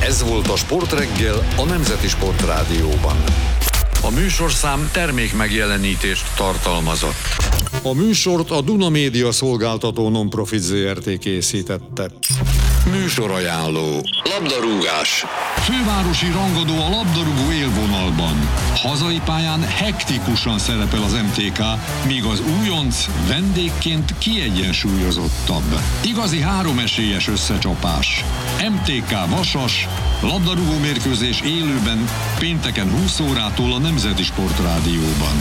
Ez volt a Sportreggel a Nemzeti Sportrádióban. A műsorszám termékmegjelenítést tartalmazott. A műsort a Duna Média szolgáltató non-profit Zrt. Készítette. Műsorajánló. Labdarúgás. Fővárosi rangadó a labdarúgó élvonalban. Hazai pályán hektikusan szerepel az MTK, míg az újonc vendégként kiegyensúlyozottabb. Igazi háromesélyes összecsapás. MTK Vasas, labdarúgó mérkőzés élőben pénteken 20 órától a Nemzeti Sportrádióban.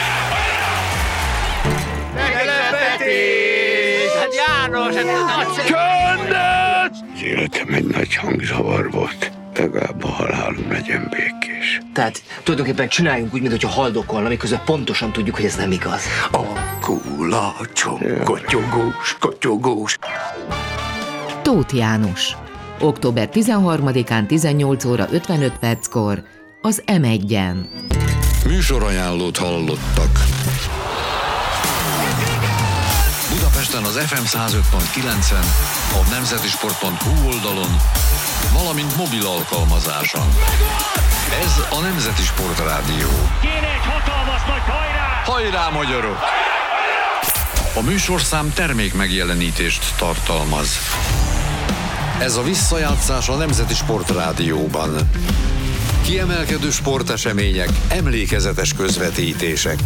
Meglepetés! Hát János, Az életem egy nagy hangzavar volt. Legalább a halálom legyen békés. Tehát tulajdonképpen csináljunk úgy, mintha haldokolna, miközben pontosan tudjuk, hogy ez nem igaz. A kulacsom, kotyogós, kotyogós. Tóth János. Október 13-án 18 óra 55 perckor az M1-en. Műsorajánlót hallottak. Budapesten az FM 105.9-en, a nemzetisport.hu oldalon, valamint mobil alkalmazáson. Ez a Nemzeti Sportrádió. Kéne egy hatalmas nagy hajrá! Hajrá, magyarok! A műsorszám termékmegjelenítést tartalmaz. Ez a visszajátszás a Nemzeti Sportrádióban. Kiemelkedő sportesemények, emlékezetes közvetítések.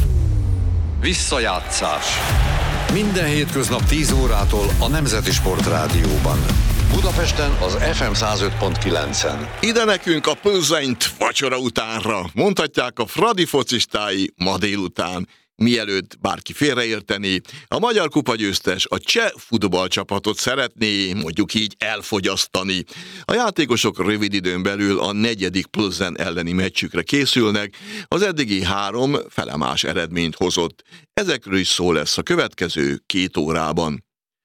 Visszajátszás. Minden hétköznap 10 órától a Nemzeti Sportrádióban. Budapesten az FM 105.9-en. Ide nekünk a Plzenyt vacsora utánra, mondhatják a Fradi focistái ma délután. Mielőtt bárki félreértené, a magyar kupagyőztes a cseh futballcsapatot szeretné, mondjuk így elfogyasztani. A játékosok rövid időn belül a 4. Plzen elleni meccsükre készülnek, az eddigi 3 felemás eredményt hozott. Ezekről is szó lesz a következő 2 órában.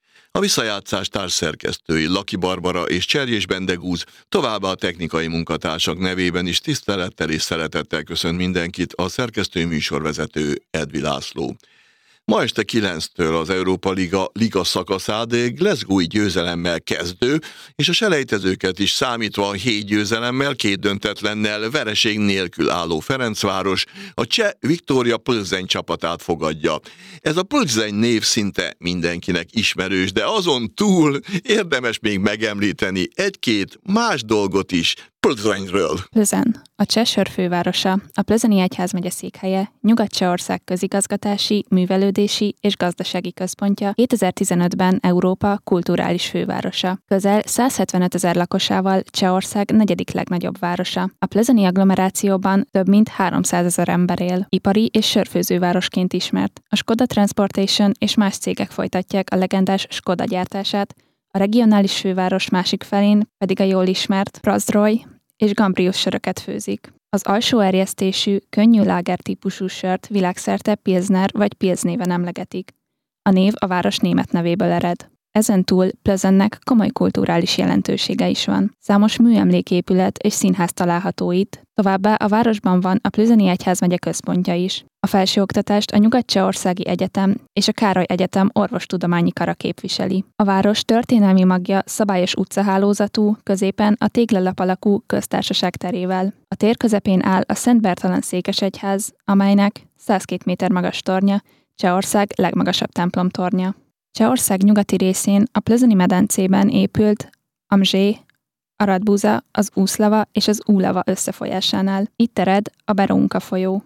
A visszajátszás társszerkesztői Laki Barbara és Cserjés Bendegúz, továbbá a technikai munkatársak nevében is tisztelettel és szeretettel köszönt mindenkit a szerkesztő műsorvezető Edvi László. Ma este 9-től az Európa Liga szakaszádéig Glasgow-i győzelemmel kezdő, és a selejtezőket is számítva 7 győzelemmel, 2 döntetlennel, vereség nélkül álló Ferencváros a cseh Viktória Plzeň csapatát fogadja. Ez a Plzeň név szinte mindenkinek ismerős, de azon túl érdemes még megemlíteni egy-két más dolgot is Plzeňről. Plzeň, a cseh sörfővárosa, a Plzeňi egyházmegye székhelye, Nyugat-Csehország közigazgatási, művelődési és gazdasági központja, 2015-ben Európa kulturális fővárosa. Közel 175 000 lakosával Csehország 4. legnagyobb városa. A Plzeňi agglomerációban több mint 300 000 ember él. Ipari és sörfőzővárosként ismert. A Skoda Transportation és más cégek folytatják a legendás Skoda gyártását, a regionális főváros másik felén pedig a jól ismert Prazdroj és Gambrius söröket főzik. Az alsó erjesztésű, könnyű láger típusú sört világszerte Pilsner vagy Pils néven emlegetik. A név a város német nevéből ered. Ezen túl Plzeňnek komoly kulturális jelentősége is van. Számos műemléképület és színház található itt, továbbá a városban van a Plzeňi egyházmegye központja is. A felsőoktatást a Nyugat-Csehországi Egyetem és a Károly Egyetem orvostudományi kara képviseli. A város történelmi magja szabályos utcahálózatú, középen a téglalap alakú köztársaság terével. A tér közepén áll a Szent Bertalan székesegyház, amelynek 102 méter magas tornya, Csehország legmagasabb templomtornya. Csehország nyugati részén a Plzeňi medencében épült a Mzsé, a Radbuza, az Úszlava és az Úlava összefolyásánál. Itt ered a Berounka folyó.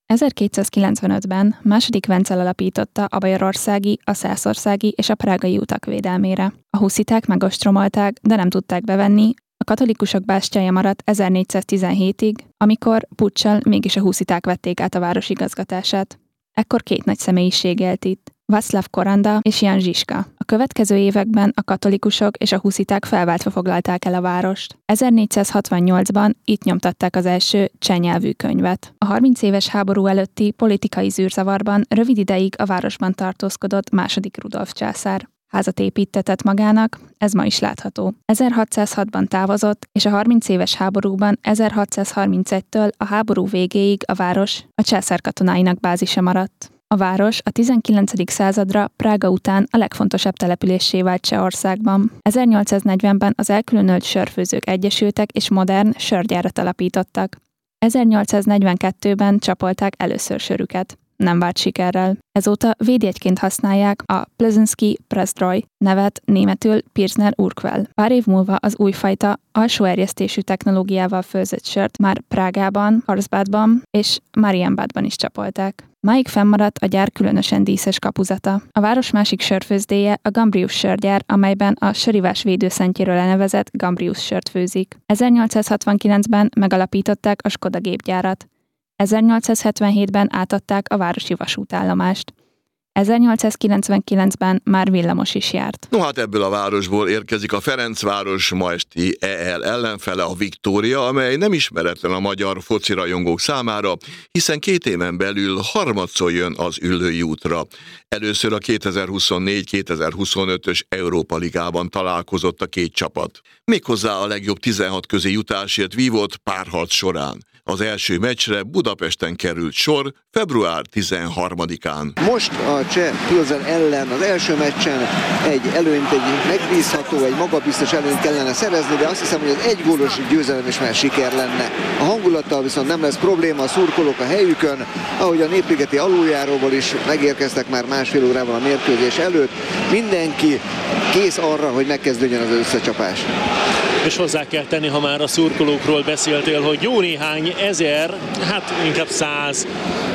1295-ben második Vencel alapította a bajorországi, a szászországi és a prágai utak védelmére. A husziták megostromolták, de nem tudták bevenni, a katolikusok bástyája maradt 1417-ig, amikor puccsal mégis a husziták vették át a város igazgatását. Ekkor 2 nagy személyiség élt itt, Václav Koranda és Jan Žižka. A következő években a katolikusok és a husziták felváltva foglalták el a várost. 1468-ban itt nyomtatták az első cseh nyelvű könyvet. A 30 éves háború előtti politikai zűrzavarban rövid ideig a városban tartózkodott II. Rudolf császár. Házat építtetett magának, ez ma is látható. 1606-ban távozott, és a 30 éves háborúban 1631-től a háború végéig a város a császár katonáinak bázisa maradt. A város a 19. századra Prága után a legfontosabb településsé vált Csehországban. 1840-ben az elkülönült sörfőzők egyesültek és modern sörgyárat alapítottak. 1842-ben csapolták először sörüket. Nem vált sikerrel. Ezóta védjegyként használják a Plzeňský Przdroj nevet, németül Pilsner Urquell. Pár év múlva az újfajta, alsó erjesztésű technológiával főzött sört már Prágában, Karlsbadban és Marienbadban is csapolták. Máig fennmaradt a gyár különösen díszes kapuzata. A város másik sörfőzdéje a Gambrius sörgyár, amelyben a sörivás védőszentjéről elnevezett Gambrius sört főzik. 1869-ben megalapították a Skoda gépgyárat. 1877-ben átadták a városi vasútállomást. 1899-ben már villamos is járt. No hát ebből a városból érkezik a Ferencváros ma esti EL ellenfele, a Viktória, amely nem ismeretlen a magyar focirajongók számára, hiszen 2 éven belül harmadszor jön az Üllői útra. Először a 2024-2025-ös Európa Ligában találkozott a 2 csapat. Méghozzá a legjobb 16 közé jutásért vívott párharc során. Az első meccsre Budapesten került sor február 13-án. Most a cseh Pilsen ellen az első meccsen egy előnyt, egy megbízható, egy magabiztos előnyt kellene szerezni, de azt hiszem, hogy az 1 gólos győzelem is már siker lenne. A hangulattal viszont nem lesz probléma, a szurkolók a helyükön, ahogy a Népligeti aluljáróból is megérkeztek már másfél órával a mérkőzés előtt. Mindenki kész arra, hogy megkezdődjön az összecsapás. És hozzá kell tenni, ha már a szurkolókról beszéltél, hogy jó néhány ezer, hát inkább 100,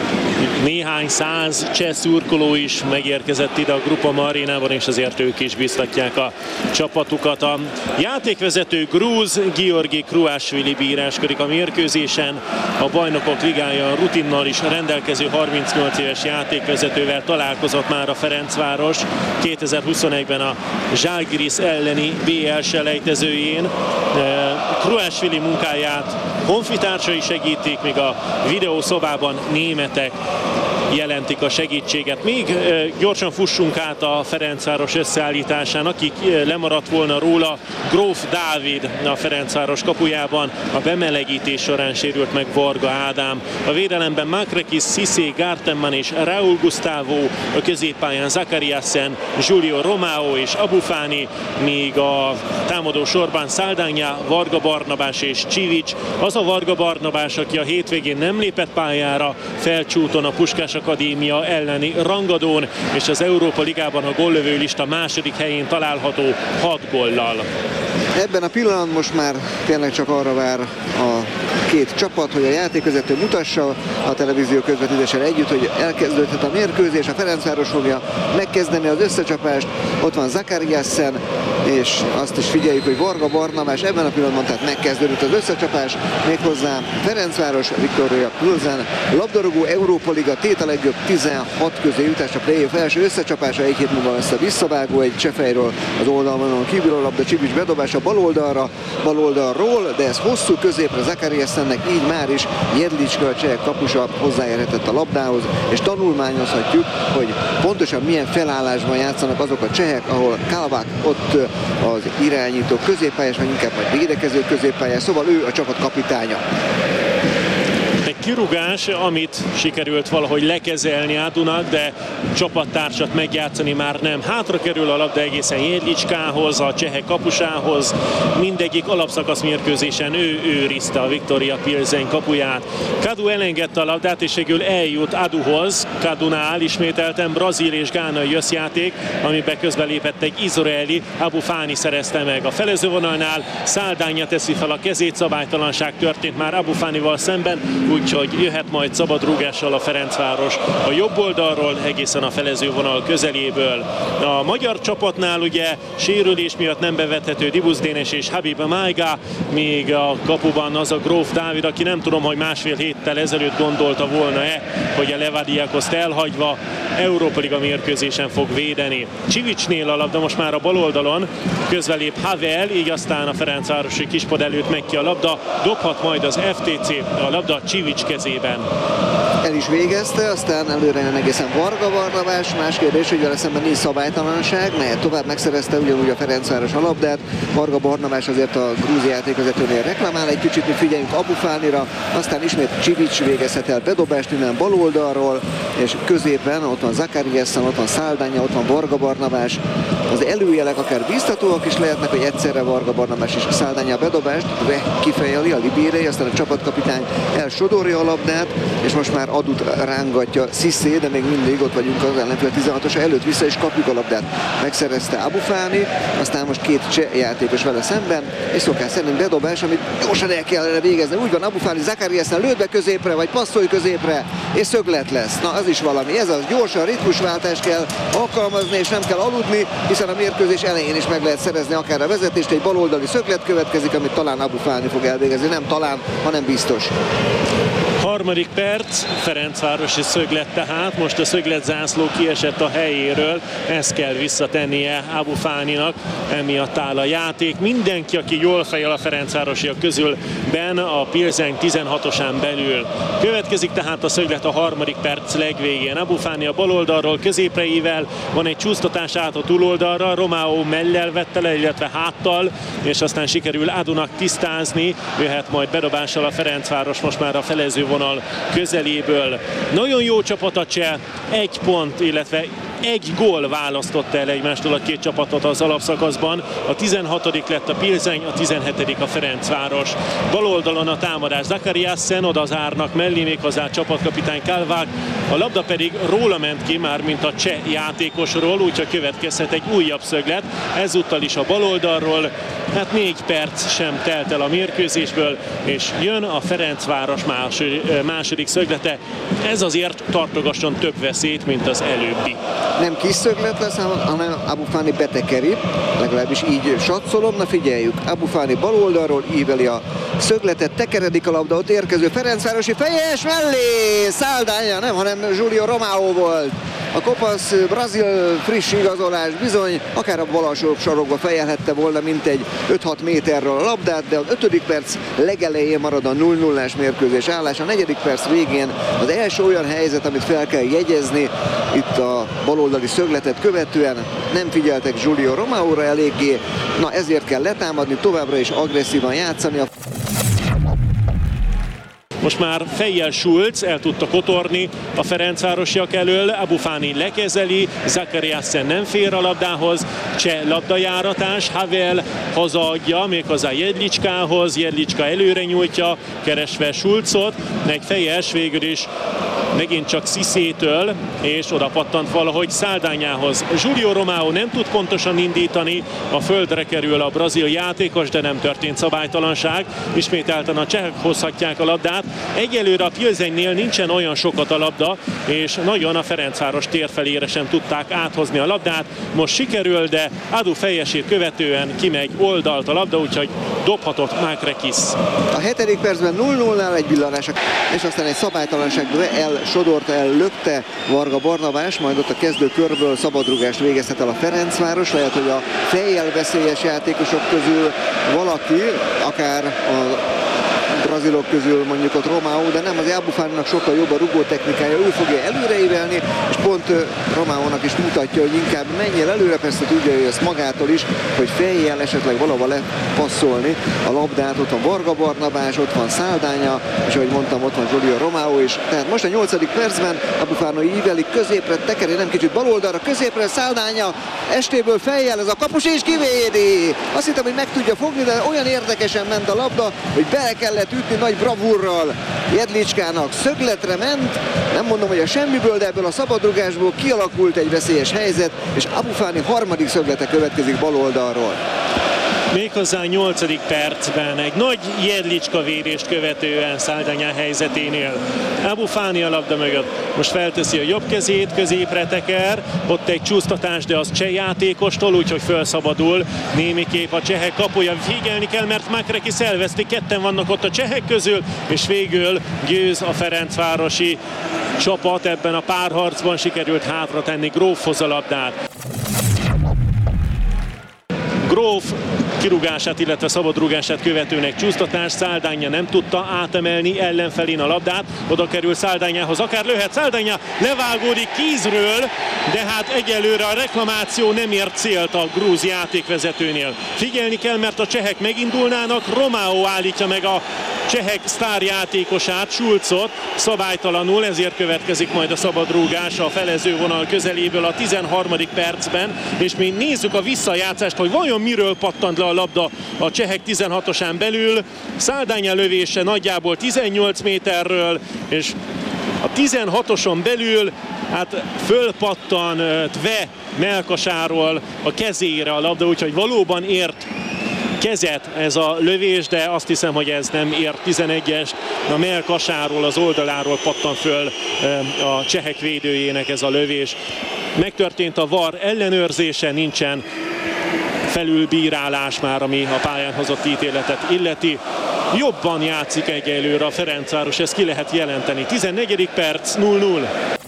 néhány 100 cseh szurkoló is megérkezett ide a Groupama arénában, és azért ők is biztatják a csapatukat. A játékvezető grúz Giorgi Kruashvili bíráskodik a mérkőzésen. A Bajnokok Ligája rutinnal is rendelkező 38 éves játékvezetővel találkozott már a Ferencváros 2021-ben a Žalgiris elleni BL selejtezőjén. Kruashvili munkáját honfitársai segítik, míg a videószobában németek jelentik a segítséget. Még gyorsan fussunk át a Ferencváros összeállításán, akik lemaradt volna róla. Gróf Dávid a Ferencváros kapujában, a bemelegítés során sérült meg Varga Ádám. A védelemben Makrekis, Cissé, Gartenman és Raúl Gustavo, a középpályán Zakariasen, Giulio Romao és Abufáni, míg a támadó sorban Saldanha, Varga Barnabás és Csivics. Az a Varga Barnabás, aki a hétvégén nem lépett pályára, felcsúton a Puskás Akadémia elleni rangadón, és az Európa Ligában a góllövő lista második helyén található 6 góllal. Ebben a pillanatban most már tényleg csak arra vár a 2 csapat, hogy a játékvezető mutassa a televízió közvetítéssel együtt, hogy elkezdődhet a mérkőzés. A Ferencváros fogja megkezdeni az összecsapást. Ott van Zakariasen, és azt is figyeljük, hogy Varga Barnabás ebben a pillanatban, tehát megkezdődött az összecsapás, méghozzá Ferencváros, Viktória Pilsen, labdarúgó Európa Liga, tét a legjobb 16 közé jutás, a play-off első összecsapása, 1 hét múlva lesz a visszavágó, egy csefejről az oldalon kívül a labda, Csibics bedobása baloldalról, de ez hosszú középre Zakariasennek, így már is Jedlicska, a cseh kapusa hozzáérhetett a labdához, és tanulmányozhatjuk, hogy pontosan milyen felállásban játszanak azok a csehek, ahol Kalvák ott az irányító középpályás, vagy inkább majd védekező középpályás, szóval ő a csapat kapitánya. Egy kirúgás, amit sikerült valahogy lekezelni Adunak, de csapattársat megjátszani már nem. Hátra kerül a labda egészen Jedlicskához, a csehek kapusához. Mindegyik alapszakasz mérkőzésen ő őrizte a Viktória Pilsen kapuját. Kadu elengedte a labdát, és végül eljut Aduhoz. Kadunál ismételten brazil és gánai összjáték, amiben közbelépett egy izraeli, Abufáni szerezte meg. A felezővonalnál Saldanha teszi fel a kezét, szabálytalanság történt már Abufánival szemben, úgyhogy jöhet majd szabadrúgással a Ferencváros a jobb oldalról, egészen a felezővonal közeléből. A magyar csapatnál ugye sérülés miatt nem bevethető Dibusz Dénes és Habib Maiga, míg a kapuban az a Gróf Dávid, aki nem tudom, hogy másfél héttel ezelőtt gondolta volna-e, hogy a Levadiakoszt elhagyva Európa Liga mérkőzésen fog védeni. Csivicsnél a labda most már a bal oldalon, közvelép Havel, így aztán a Ferencvárosi kispad előtt megy ki a labda, dobhat majd az FTC, a labda Csivics kezében. El is végezte, aztán előre jön egészen Varga Barnabás. Más kérdés, hogy vele szemben nincs szabálytalanság, mert tovább megszerezte ugyanúgy a Ferencváros a labdát. Varga Barnabás azért a grúz játékvezetőnél reklamál egy kicsit, mi figyeljünk Abu Fánira, aztán ismét Csivics végezhet el bedobást innen bal oldalról, és középen ott van Zakariasen, ott van Saldánya, ott van Varga Barnabás. Az előjelek akár biztatóak is lehetnek, hogy egyszerre Varga Barnabás és Saldánya a bedobást, kifejeli a libéré, aztán a csapatkapitány elsodorja a labdát, és most már Adut rángatja Cissé, de még mindig ott vagyunk az ellenfél 16-osa előtt, vissza és kapjuk a labdát. Megszerezte Abu Fáni, aztán most két cseh játékos vele szemben, és szokás szerint bedobás, amit gyorsan el kellene végezni. Úgy van, Abu Fáni, Zakariasen lőd be középre, vagy passzolj középre, és szöglet lesz. Na, az is valami. Ez az, gyorsan ritmusváltást kell alkalmazni, és nem kell aludni, hiszen a mérkőzés elején is meg lehet szerezni akár a vezetést. Egy baloldali szöglet következik, amit talán Abu Fáni fog elvégezni. Nem talán, hanem biztos. Harmadik perc, Ferencvárosi szöglet tehát, most a szögletzászló kiesett a helyéről, ezt kell visszatennie Abu Fáninak, emiatt áll a játék. Mindenki, aki jól fejel a Ferencvárosiak közül benne a Pilsen 16-osán belül. Következik tehát a szöglet a harmadik perc legvégén. Abu Fáni a baloldalról középre ível, van egy csúsztatás át a túloldalra, Romao mellel vette le, illetve háttal, és aztán sikerül Adunak tisztázni, jöhet majd bedobással a Ferencváros most már a felező vonal közeléből. Nagyon jó csapat a cseh, egy pont, illetve egy gól választotta el egymástól a két csapatot az alapszakaszban. A 16. lett a Pilsen, a 17. a Ferencváros. Bal oldalon a támadás Zakariasen, oda zárnak mellé, méghozzá csapatkapitány Kalvák. A labda pedig róla ment ki, már mint a cseh játékosról, úgyhogy következhet egy újabb szöglet. Ezúttal is a bal oldalról. Hát 4 perc sem telt el a mérkőzésből, és jön a Ferencváros második szöglete. Ez azért tartogasson több veszélyt, mint az előbbi. Nem kis szöglet lesz, hanem Abu Fáni betekeri, legalábbis így satszolom. Na figyeljük, Abu Fáni bal oldalról íveli a szögletet, tekeredik a labda, ott érkező Ferencvárosi fejes mellé! Saldánya, nem, hanem Julio Romao volt. A kopasz brazil friss igazolás bizony, akár a bal alsó sarokba fejelhette volna mintegy 5-6 méterről a labdát, de az 5. perc legelején marad a 0-0-ás mérkőzés állás. A 4. perc végén az első olyan helyzet, amit fel kell jegyezni, itt a baloldali szögletet követően nem figyeltek Julio Romaóra eléggé, na ezért kell letámadni, továbbra is agresszívan játszani. Most már fejjel Schulz el tudta kotorni a Ferencvárosiak elől, Abu Fáni lekezeli, Zakariasen nem fér a labdához, cseh labdajáratás, Havel hazaadja méghozzá Jedlicskához, Jedlicska előre nyújtja, keresve Schulzot, egy fejes végül is megint csak Cissé-től, és oda pattant valahogy Saldányához. Julio Romao nem tud pontosan indítani, a földre kerül a brazil játékos, de nem történt szabálytalanság. Ismételten a csehek hozhatják a labdát. Egyelőre a Pilsennél nincsen olyan sokat a labda, és nagyon a Ferencváros tér felére sem tudták áthozni a labdát. Most sikerül, de Adu fejesét követően kimegy oldalt a labda, úgyhogy dobhatott Mákrekis. A 7. percben 0-0-nál egy villanás, és aztán egy szabálytalanságból elsodorta, ellökte Varga Barnabás, majd ott a kezdőkörből szabadrugást végezhet el a Ferencváros. Lehet, hogy a fejjel veszélyes játékosok közül valaki, akár a brazilok közül mondjuk ott Romao, de nem, az Abu Fáninak sokkal jobb a rugó technikája, ő fogja előreívelni, és pont Romaónak is mutatja, hogy inkább menjél előre, persze tudja ő ezt magától is, hogy fejjel esetleg valahol lepasszolni a labdát. Ott van Varga Barnabás, ott van Saldánya, és ahogy mondtam, ott van Julio Romao is. Tehát most a 8. percben Abu Fáni íveli, középre tekeri, nem kicsit baloldalra, középre Saldánya, estéből fejjel, ez a kapus és kivédi. Azt hittem, hogy meg tudja fogni, de olyan érdekesen ment a labda, hogy bele kellett ütni nagy bravúrral. Jedlicskának szögletre ment, nem mondom, hogy a semmiből, de ebből a szabadrugásból kialakult egy veszélyes helyzet, és Abu Fáni harmadik szöglete következik bal oldalról. Méghozzá a 8. percben egy nagy Jedlicska vérést követően Saldánya helyzeténél. Abu Fáni a labda mögött. Most felteszi a jobb kezét, középre teker, ott egy csúsztatás, de az cseh játékostól, úgyhogy felszabadul. Némiképp a csehek kapuja, figyelni kell, mert Mákrekis elveszti, ketten vannak ott a csehek közül, és végül győz a ferencvárosi csapat ebben a párharcban, sikerült hátra tenni Grófhoz a labdát. Gróf kirúgását, illetve szabadrúgását követőnek csúsztatás. Saldaña nem tudta átemelni ellenfelén a labdát. Oda kerül Saldañához, akár lőhet. Saldaña levágódik kézről, de hát egyelőre a reklamáció nem ért célt a grúz játékvezetőnél. Figyelni kell, mert a csehek megindulnának. Romao állítja meg a csehek sztárjátékosát, Schulzot szabálytalanul, ezért következik majd a szabadrúgás a felező vonal közeléből a 13. percben, és mi nézzük a visszajátszást, hogy vajon miről pattant le a labda a csehek 16-osán belül. Saldaña lövése nagyjából 18 méterről, és a 16-oson belül hát fölpattan Tve mellkasáról a kezére a labda, úgyhogy valóban ért kezet ez a lövés, de azt hiszem, hogy ez nem ért 11-est. A mellkasáról, az oldaláról pattan föl a csehek védőjének ez a lövés. Megtörtént a VAR ellenőrzése, nincsen felülbírálás már, ami a pályán hozott ítéletet illeti. Jobban játszik egyelőre a Ferencváros, ezt ki lehet jelenteni. 14. perc, 0-0.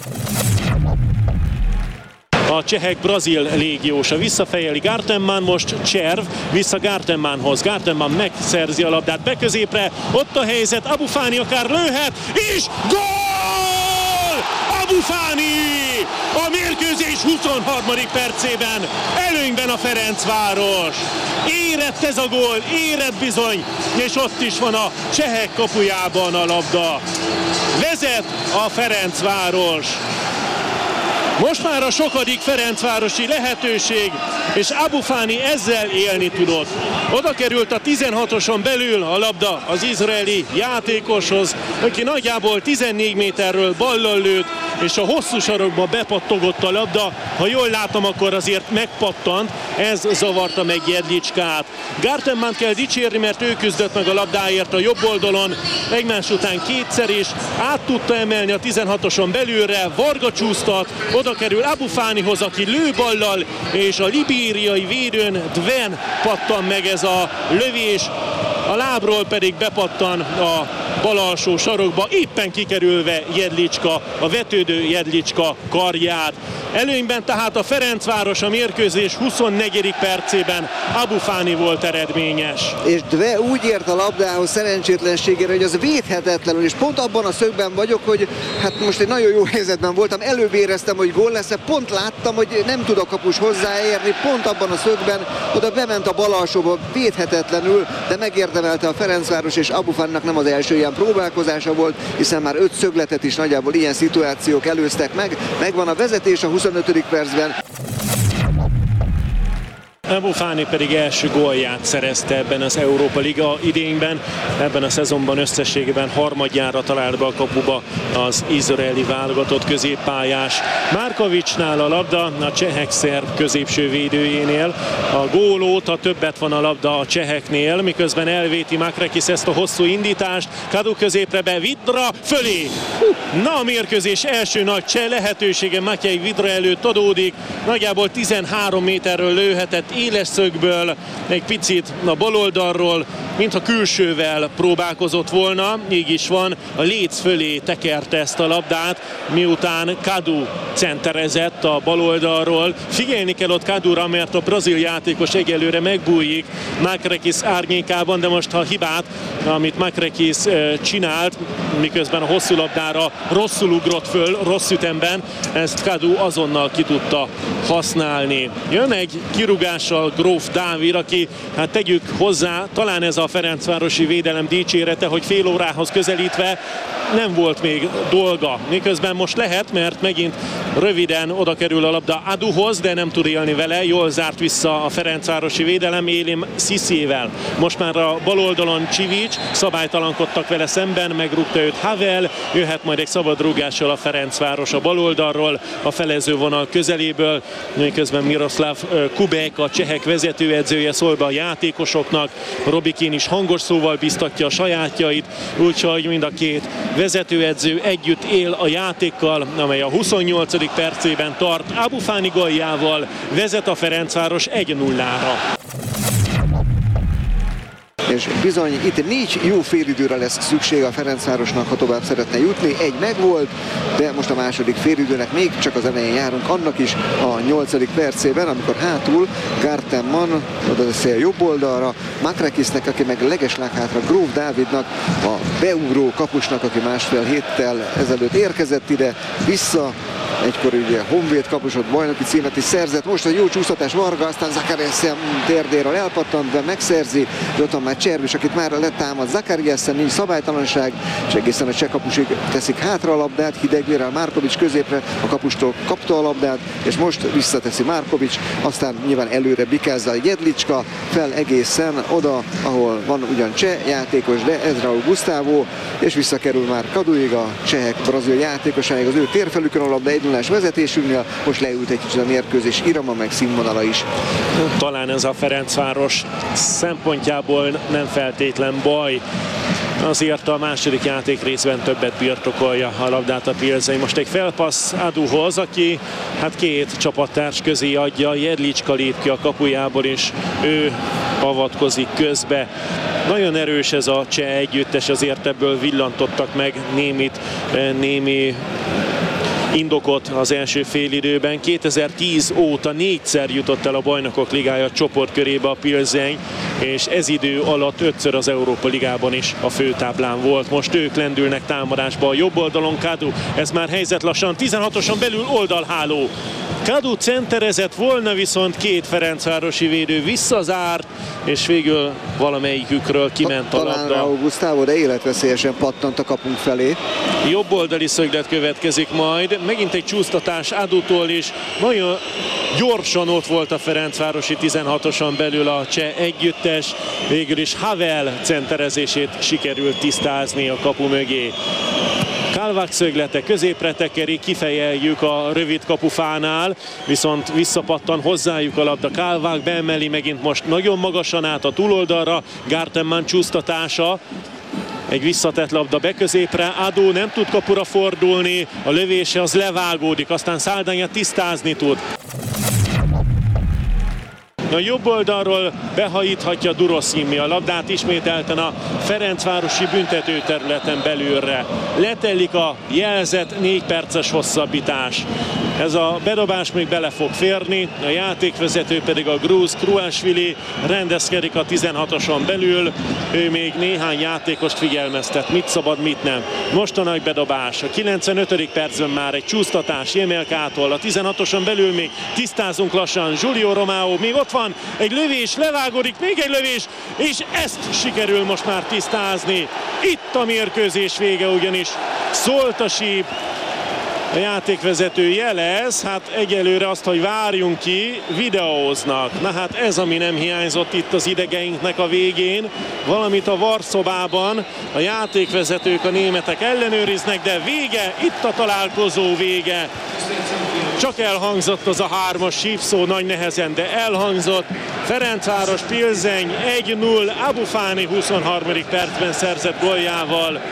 A csehek brazil légiósa visszafejeli Gartenmann, most Cserv vissza Gartenmannhoz. Gartenmann megszerzi a labdát beközépre, ott a helyzet, Abufáni akár lőhet, és gól! Abufáni! A mérkőzés 23. percében előnyben a Ferencváros. Érett ez a gól, érett bizony, és ott is van a csehek kapujában a labda. Vezet a Ferencváros. Most már a sokadik ferencvárosi lehetőség, és Abufáni ezzel élni tudott. Oda került a 16-oson belül a labda az izraeli játékoshoz, aki nagyjából 14 méterről ballal lőtt, és a hosszú sarokba bepattogott a labda. Ha jól látom, akkor azért megpattant, ez zavarta meg Jedlicskát. Gartenmann kell dicsérni, mert ő küzdött meg a labdáért a jobb oldalon, egymás után kétszer is, át tudta emelni a 16-oson belülre, Varga csúsztat, oda kerül Abufánihoz, aki lő ballal, és a libériai védőn Dven pattan meg ez a lövés, a lábról pedig bepattan a bal alsó sarokba, éppen kikerülve Jedlicska, a vetődő Jedlicska karját. Előnyben tehát a Ferencváros, a mérkőzés 24. percében Abufáni volt eredményes. És Dve úgy ért a labdához szerencsétlenségére, hogy az védhetetlenül, és pont abban a szögben vagyok, hogy hát most egy nagyon jó helyzetben voltam, előbb éreztem, hogy gól lesz, pont láttam, hogy nem tud a kapus hozzáérni, pont abban a szögben oda bement a bal alsóba védhetetlenül, de megérdemelte a Ferencváros, és Abufáninak nem az első ilyen próbálkozása volt, hiszen már 5 szögletet is nagyjából ilyen szituációk előztek meg. Megvan a vezetés a 25. percben. Abufáni pedig első gólját szerezte ebben az Európa Liga idényben. Ebben a szezonban összességében harmadjára talált be a kapuba az izraeli válogatott középpályás. Márkovicsnál a labda, a csehek szerb középső védőjénél. A gól óta többet van a labda a cseheknél, miközben elvéti Makrekis ezt a hosszú indítást. Kadu középre be, Vidra fölé. Na, a mérkőzés első nagy cseh lehetősége Matej Vidra előtt adódik. Nagyjából 13 méterről lőhetett éles szögből, egy picit a baloldalról, mintha külsővel próbálkozott volna, így is van, a léc fölé tekerte ezt a labdát, miután Kadu centerezett a baloldalról. Figyelni kell ott Kadura, mert a brazil játékos egyelőre megbújik Makrekis árnyékában, de most a hibát, amit Makrekis csinált, miközben a hosszú labdára rosszul ugrott föl, rossz ütemben, ezt Kadu azonnal ki tudta használni. Jön egy kirúgással Gróf Dávid, aki, hát tegyük hozzá, talán ez a ferencvárosi védelem dicsérete, hogy fél órához közelítve nem volt még dolga. Miközben most lehet, mert megint röviden oda kerül a labda Aduhoz, de nem tud élni vele. Jól zárt vissza a ferencvárosi védelem Élim Sziszével. Most már a bal oldalon Csivics, szabálytalankodtak vele szemben, megrúgta őt Havel, jöhet majd egy szabadrúgással a Ferencváros a bal oldalról, a felező vonal közeléből, miközben Miroslav Kubek, a csehek vezetőedzője szól be a játékosoknak, Robikin is hangos szóval biztatja a sajátjait, úgyhogy mind a két vezetőedző együtt él a játékkal, amely a 28. percében tart. Abufáni góljával vezet a Ferencváros 1-0-ra. és bizony itt 4 jó félidőre lesz szüksége a Ferencvárosnak, ha tovább szeretne jutni. Egy megvolt, de most a második félidőnek még csak az elején járunk, annak is a 8. percében, amikor hátul Gartenmann oda teszi a jobb oldalra, Makrakisnek, aki meg legeslághátra Gróf Dávidnak, a beugró kapusnak, aki másfél héttel ezelőtt érkezett ide, vissza, egykor ugye Honvéd kapusot, bajnoki címet is szerzett, most egy jó csúsztatás Varga, aztán Zakariasen térdéről elpattant, de megszerzi, de ott van már Cservis, akit már letámad Zakariasen, nincs szabálytalanság, és egészen a cseh kapusig teszik hátra a labdát, Hidegvérrel Márkovics középre, a kapustól kapta a labdát, és most visszateszi Márkovics, aztán nyilván előre bikázza Jedlicska, fel egészen oda, ahol van ugyan cseh játékos, de Ezraú Gustavo, és visszakerül már Kaduig, a csehek brazil játékosáig, az ő térfelükön a labda 1-0-ás vezetésünknél, most leült egy kicsit a mérkőzés irama, meg színvonala is. Talán ez a Ferencváros szempontjából nem feltétlen baj. Azért a második játék részben többet birtokolja a labdát a Pilzeny. Most egy felpassz Aduhoz, aki hát 2 csapattárs közé adja, Jedlicska lép ki a kapujából, és ő avatkozik közbe. Nagyon erős ez a cseh együttes, azért ebből villantottak meg némi indokot az első félidőben. 2010 óta 4-szer jutott el a Bajnokok Ligája csoportkörébe a Pilzeny, és ez idő alatt 5-ször az Európa Ligában is a főtáblán volt. Most ők lendülnek támadásba a jobb oldalon, Kadu, ez már helyzet lassan, 16-oson belül oldalháló. Kadu centerezett volna, viszont 2 ferencvárosi védő visszazárt, és végül valamelyikükről kiment a labda. Talán Raúl Gustavo, de életveszélyesen pattant a kapunk felé. Jobb oldali szöglet következik majd, megint egy csúsztatás Adutól is. Nagyon gyorsan ott volt a ferencvárosi 16-oson belül a cseh együttes, végül is Havel centerezését sikerült tisztázni a kapu mögé. Kálvák szöglete középre tekeri, kifejeljük a rövid kapufánál, viszont visszapattan hozzájuk a labda. Kálvák beemeli megint most nagyon magasan át a túloldalra, Gartenmann csúsztatása. Egy visszatett labda beközépre, Adu nem tud kapura fordulni, a lövése az levágódik, aztán Saldanha tisztázni tud. A jobb oldalról behajíthatja Duroszimmi a labdát ismételten a ferencvárosi büntetőterületen belülre. Letelik a jelzett 4 perces hosszabbítás. Ez a bedobás még bele fog férni, a játékvezető pedig a grúz Kruasvili rendezkedik a 16-oson belül, ő még néhány játékost figyelmeztet, mit szabad, mit nem. Most a nagy bedobás, a 95. percben már egy csúsztatás Jemelkától, a 16-oson belül még tisztázunk lassan, Giulio Romao még ott van, egy lövés, levágódik, még egy lövés, és ezt sikerül most már tisztázni. Itt a mérkőzés vége, ugyanis szólt a síp. A játékvezető jelez, hát egyelőre azt, hogy várjunk ki, videóznak. Na hát ez, ami nem hiányzott itt az idegeinknek a végén. Valamit a varszobában a játékvezetők, a németek ellenőriznek, de vége, itt a találkozó vége. Csak elhangzott az a 3-as sípszó nagy nehezen, de elhangzott. Ferencváros Pilzeny 1-0, Abufáni 23. percben szerzett góljával.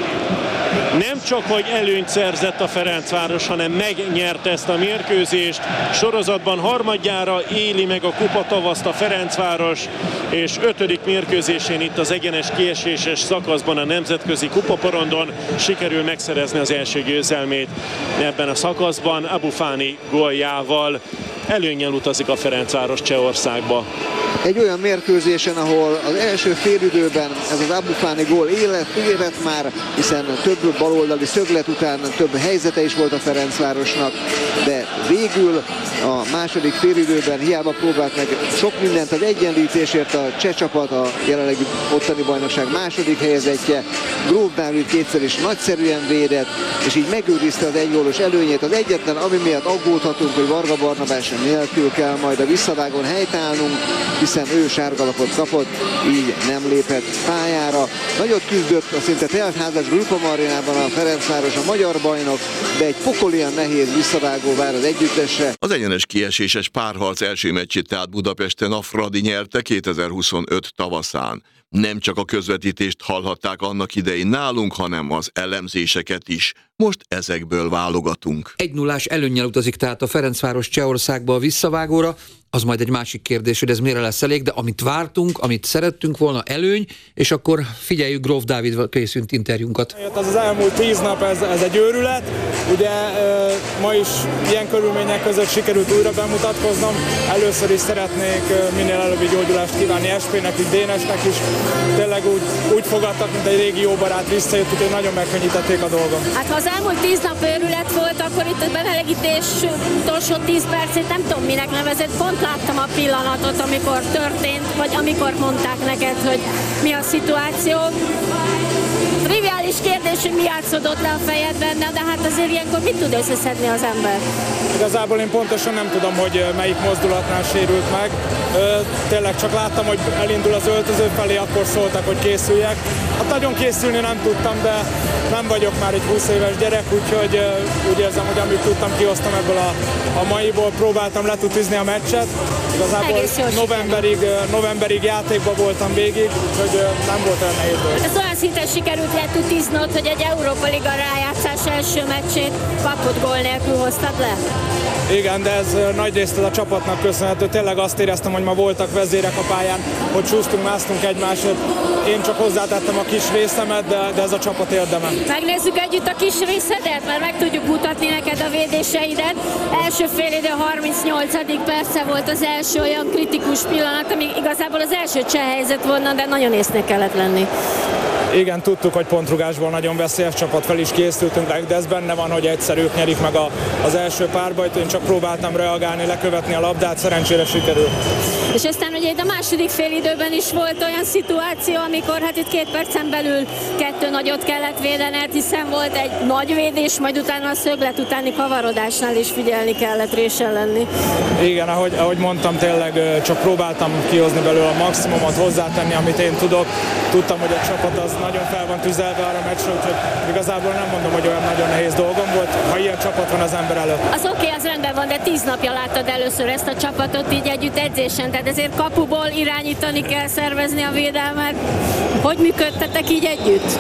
Nem csak, hogy előnyt szerzett a Ferencváros, hanem megnyerte ezt a mérkőzést. Sorozatban harmadjára éli meg a kupatavaszt a Ferencváros, és 5. mérkőzésén itt az egyenes kieséses szakaszban a nemzetközi kupaporondon sikerül megszerezni az első győzelmét ebben a szakaszban. Abufáni góljával előnnyel utazik a Ferencváros Csehországba. Egy olyan mérkőzésen, ahol az első félidőben ez az Abufáni gól élet már, hiszen több baloldali szöglet után több helyzete is volt a Ferencvárosnak, de végül a második félidőben hiába próbált meg sok mindent az egyenlítésért a cseh csapat, a jelenlegi ottani bajnokság második helyezettje. Gróf Dávid 2-szer is nagyszerűen védett, és így megőrizte az egygólos előnyét. Az egyetlen, ami miatt aggódhatunk, hogy Varga Barnabás nélkül kell majd a visszavágón helytállnunk, hiszen ő sárgalapot kapott, így nem lépett pályára. Nagyot küzdött a szinte teltházas Grupa Marinában a Ferencváros, a magyar bajnok, de egy pokolian nehéz visszavágó vár az együttesre. Az egyenes kieséses párharc első meccsét tehát Budapesten a Fradi nyerte 2025 tavaszán. Nem csak a közvetítést hallhatták annak idején nálunk, hanem az elemzéseket is. Most ezekből válogatunk. 1-0-ás előnnyel utazik tehát a Ferencváros Csehországba a visszavágóra. Az majd egy másik kérdés, hogy ez mire lesz elég, de amit vártunk, amit szerettünk volna, előny, és akkor figyeljük Gróf Dávid készült interjúnkat. Az elmúlt 10 nap ez egy őrület, ugye ma is ilyen körülmények között sikerült újra bemutatkoznom. Először is szeretnék minél előbbi gyógyulást kívánni SP-nek, úgy Dénesnek is. Tényleg úgy fogadtak, mint egy régi jó barát visszajött, úgyhogy nagyon megkönnyítették a dolgom. Hát ha az elmúlt 10 nap őrület volt, akkor itt a bemelegítés utolsó 10 percét nem tudom minek nevezett, pont láttam a pillanatot, amikor történt, vagy amikor mondták neked, hogy mi a szituáció. Triviális kérdés, hogy mi játszódott le a fejedben, de hát azért ilyenkor mit tud összeszedni az ember? Igazából én pontosan nem tudom, hogy melyik mozdulatnál sérült meg. Tényleg csak láttam, hogy elindul az öltöző felé, akkor szóltak, hogy készüljek. Hát nagyon készülni nem tudtam, de nem vagyok már egy 20 éves gyerek, úgyhogy úgy érzem, hogy amit tudtam, kihoztam ebből a maiból, próbáltam letutizni a meccset. Igazából novemberig játékban voltam végig, úgyhogy nem volt olyan nehéz dolog. Ez olyan szinten sikerült letutiznod, hogy egy Európa Liga rájátszás első meccsét kapott gól nélkül hoztad le? Igen, de ez nagyrészt a csapatnak köszönhető. Tényleg azt éreztem, hogy ma voltak vezérek a pályán, hogy csúsztunk, másztunk egymásért. Én csak hozzátettem a kis részemet, de ez a csapat érdeme. Megnézzük együtt a kis részedet, mert meg tudjuk mutatni neked a védéseidet. Első félidő 38. perce volt az első olyan kritikus pillanat, ami igazából az első cseh helyzet volna, de nagyon észnél kellett lenni. Igen, tudtuk, hogy pontrugásból nagyon veszélyes csapat, fel is készültünk rá, de ez benne van, hogy egyszer ők nyerik meg az első párbajt, én csak próbáltam reagálni, lekövetni a labdát, szerencsére sikerült. És aztán ugye itt a második félidőben is volt olyan szituáció, amikor hát itt 2 percen belül 2 nagyot kellett védened, hiszen volt egy nagy védés, majd utána a szöglet utáni kavarodásnál is figyelni kellett, résen lenni. Igen, ahogy mondtam, tényleg csak próbáltam kihozni belőle a maximumot, hozzátenni, amit én tudok. Tudtam, hogy a csapat az nagyon fel van tüzelve arra a meccsre, úgyhogy igazából nem mondom, hogy olyan nagyon nehéz dolgom volt, ha ilyen csapat van az ember előtt. Az oké, az rendben van, de 10 napja láttad először ezt a csapatot így együtt edzésen, tehát ezért kapuból irányítani kell, szervezni a védelmet. Hogy működtetek így együtt?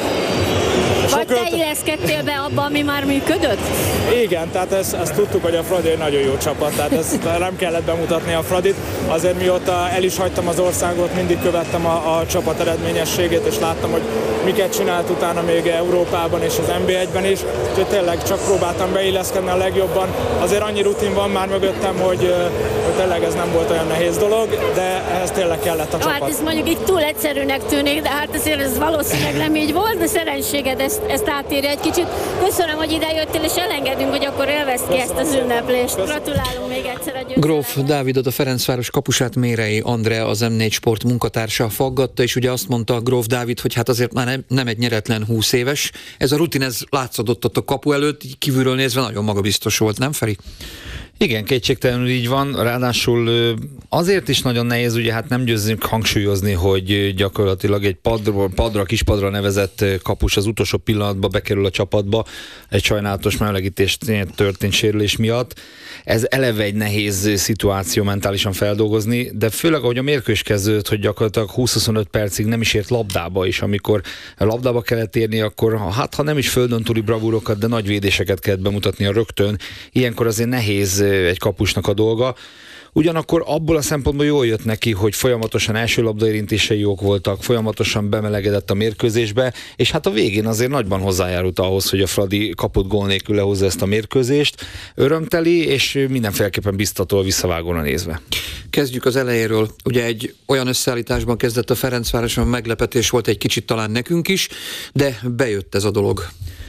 Vagy te illeszkedtél be abba, ami már működött? Igen, tehát ezt tudtuk, hogy a Fradi egy nagyon jó csapat, tehát ezt nem kellett bemutatni a Fradit. Azért mióta el is hagytam az országot, mindig követtem a csapat eredményességét, és láttam, hogy miket csinált utána még Európában és az NB1-ben is. Úgyhogy tényleg csak próbáltam beilleszkedni a legjobban. Azért annyi rutin van már mögöttem, hogy tényleg ez nem volt olyan nehéz dolog, de ehhez tényleg kellett a csapat. Hát ez mondjuk így túl egyszerűnek tűnik, de hát azért ez valószínűleg nem így volt, de szerencséged ezt átírja egy kicsit. Köszönöm, hogy ide jöttél, és elengedünk, hogy akkor élvezd ki ezt az ünneplést. Gratulálunk még egyszer a győzelemhez. Gróf Dávidot, a Ferencváros kapusát Mérei Andrea, az M4 Sport munkatársa faggatta, és ugye azt mondta Gróf Dávid, hogy hát azért már nem egy nyeretlen 20 éves. Ez a rutin, ez látszódott ott a kapu előtt, kívülről nézve nagyon magabiztos volt, nem Feri? Igen, kétségtelenül így van, ráadásul azért is nagyon nehéz, ugye hát nem győzzünk hangsúlyozni, hogy gyakorlatilag egy kispadra nevezett kapus az utolsó pillanatban bekerül a csapatba, egy sajnálatos melegítés történt sérülés miatt. Ez eleve egy nehéz szituáció mentálisan feldolgozni, de főleg ahogy a mérkőzés kezdődött, hogy gyakorlatilag 20-25 percig nem is ért labdába, és amikor labdába kellett érni, akkor hát ha nem is földön túli bravúrokat, de nagy védéseket kellett bemutatnia rögtön. Ilyenkor azért nehéz egy kapusnak a dolga. Ugyanakkor abból a szempontból jól jött neki, hogy folyamatosan első labdaérintései jók voltak, folyamatosan bemelegedett a mérkőzésbe, és hát a végén azért nagyban hozzájárult ahhoz, hogy a Fradi kapott gól nélkül lehozza ezt a mérkőzést. Örömteli, és mindenféleképpen biztató a visszavágóra nézve. Kezdjük az elejéről. Ugye egy olyan összeállításban kezdett a Ferencvároson, meglepetés volt egy kicsit talán nekünk is, de bejött ez a dolog.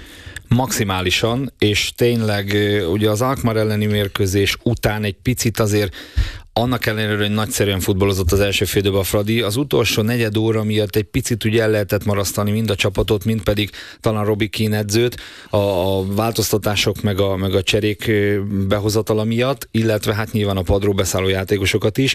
Maximálisan, és tényleg ugye az Alkmaar elleni mérkőzés után egy picit azért annak ellenére, hogy nagyszerűen futballozott az első félidőben a Fradi, az utolsó negyed óra miatt egy picit ugye el lehetett marasztani mind a csapatot, mind pedig talán Robbie Keane edzőt a változtatások meg a cserék behozatala miatt, illetve hát nyilván a padról beszálló játékosokat is.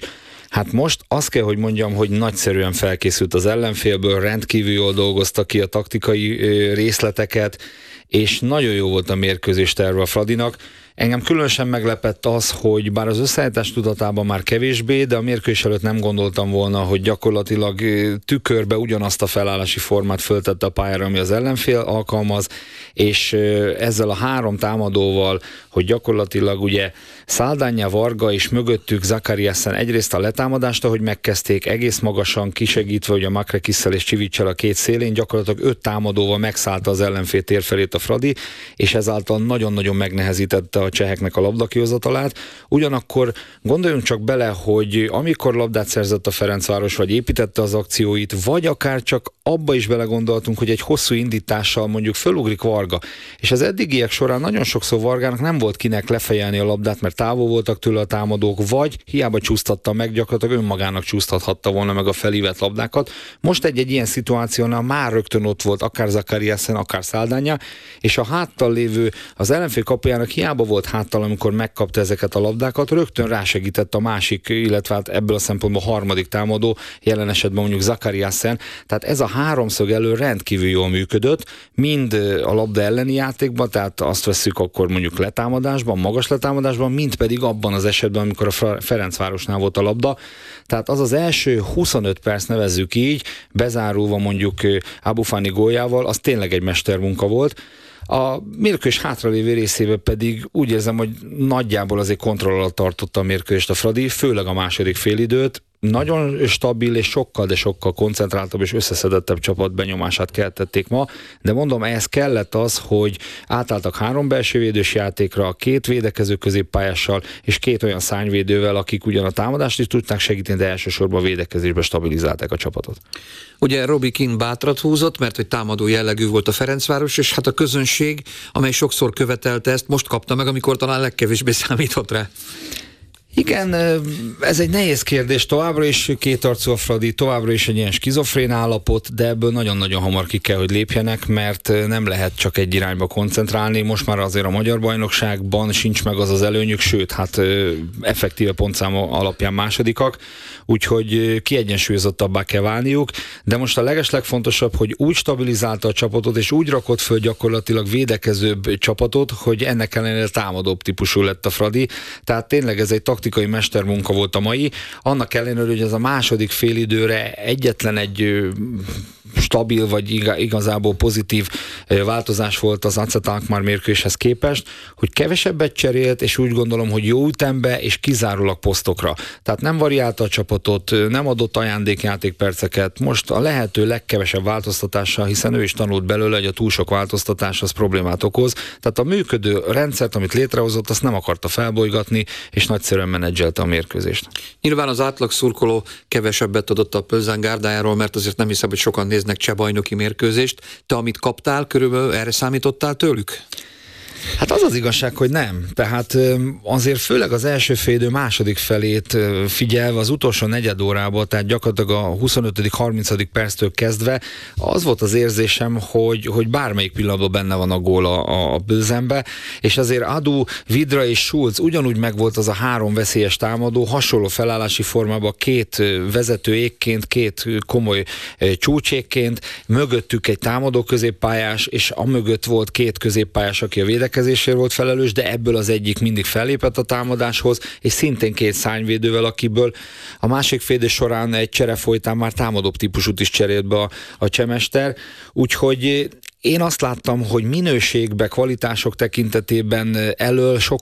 Hát most azt kell, hogy mondjam, hogy nagyszerűen felkészült az ellenfélből, rendkívül jól dolgozta ki a taktikai részleteket, és nagyon jó volt a mérkőzés terve a Fradinak. Engem különösen meglepett az, hogy bár az összeállítás tudatában már kevésbé, de a mérkőzés előtt nem gondoltam volna, hogy gyakorlatilag tükörbe ugyanazt a felállási formát föltette a pályára, ami az ellenfél alkalmaz, és ezzel a 3 támadóval, hogy gyakorlatilag ugye Saldanha, Varga és mögöttük Zakariasen egyrészt a letámadást, ahogy megkezdték, egész magasan kisegítve, hogy a Makrekisszel és Csivicsel a két szélén, gyakorlatilag 5 támadóval megszállta az ellenfél térfelét a Fradi, és ezáltal nagyon-nagyon megnehezítette a cseheknek a labdakihozatalát. Ugyanakkor gondoljunk csak bele, hogy amikor labdát szerzett a Ferencváros, vagy építette az akcióit, vagy akár csak abba is belegondoltunk, hogy egy hosszú indítással mondjuk fölugrik Varga, és az eddigiek során nagyon sokszor Vargának nem volt kinek lefejelni a labdát, mert távol voltak tőle a támadók, vagy hiába csúsztatta meg, gyakorlatilag önmagának csúsztathatta volna meg a felívett labdákat. Most egy ilyen szituációnál már rögtön ott volt akár Zakariasen, akár Saldanha, és a háttal lévő, az ellenfél kapujának hiába volt háttal, amikor megkapta ezeket a labdákat, rögtön rásegített a másik, illetve hát ebből a szempontból harmadik támadó, jelen esetben mondjuk Zakariasen. Tehát ez a háromszög elő rendkívül jól működött, mind a labda elleni játékban, tehát azt vesszük akkor mondjuk letámadásban, magas letámadásban, mind pedig abban az esetben, amikor a Ferencvárosnál volt a labda. Tehát az első 25 perc, nevezzük így, bezárulva mondjuk Abufani góljával, az tényleg egy mestermunka volt. A mérkőzés hátralévő részében pedig úgy érzem, hogy nagyjából azért kontroll alatt tartotta a mérkőzést a Fradi, főleg a második félidőt. Nagyon stabil és sokkal, de sokkal koncentráltabb és összeszedettebb csapat benyomását keltették ma, de mondom, ehhez kellett az, hogy átálltak 3 belsővédős játékra, 2 védekező középpályással és 2 olyan szárnyvédővel, akik ugyan a támadást is tudták segíteni, de elsősorban a védekezésben stabilizálták a csapatot. Ugye Robbie Keane bátrat húzott, mert hogy támadó jellegű volt a Ferencváros, és hát a közönség, amely sokszor követelte ezt, most kapta meg, amikor talán legkevésbé számított rá. Igen, ez egy nehéz kérdés, továbbra is kétarcú a Fradi, továbbra is egy ilyen skizofrén állapot, de ebből nagyon-nagyon hamar ki kell, hogy lépjenek, mert nem lehet csak egy irányba koncentrálni, most már azért a magyar bajnokságban sincs meg az az előnyük, sőt, hát effektíve pontszáma alapján másodikak, úgyhogy kiegyensúlyozottabbá kell válniuk, de most a legeslegfontosabb, hogy úgy stabilizálta a csapatot, és úgy rakott föl gyakorlatilag védekezőbb csapatot, hogy ennek ellenére támadóbb típusú lett a Fradi, tehát tényleg ez egy taktikai mestermunka volt a mai, annak ellenére, hogy ez a második félidőre egyetlen egy stabil vagy igazából pozitív változás volt az AC Alkmaar mérkőzéshez képest, hogy kevesebbet cserélt, és úgy gondolom, hogy jó ütembe és kizárólag posztokra. Tehát nem variálta a csapatot, nem adott ajándékjátékperceket, most a lehető legkevesebb változtatással, hiszen ő is tanult belőle, hogy a túl sok változtatás az problémát okoz. Tehát a működő rendszert, amit létrehozott, azt nem akarta felbolygatni, és nagyszerűen menedzselte a mérkőzést. Nyilván az átlag szurkoló kevesebbet adott a Plzeň gárdájáról, mert azért nem hiszem, hogy sokan néznek cseh bajnoki mérkőzést. Te, amit kaptál, körülbelül erre számítottál tőlük? Hát az az igazság, hogy nem. Tehát azért főleg az első félidő második felét figyelve az utolsó negyed órában, tehát gyakorlatilag a 25.-30. perctől kezdve az volt az érzésem, hogy bármelyik pillanatban benne van a gól a Plzeňbe, és azért Adu, Vidra és Schulz ugyanúgy megvolt az a 3 veszélyes támadó, hasonló felállási formában 2 vezető égként, 2 komoly csúcsékként, mögöttük egy támadó középpályás, és amögött volt 2 középpályás, aki a védekezésért volt felelős, de ebből az egyik mindig fellépett a támadáshoz, és szintén 2 szárnyvédővel, akiből a másik félidő során egy csere folytán már támadóbb típusút is cserélt be a csemester, úgyhogy én azt láttam, hogy minőségbe, kvalitások tekintetében elől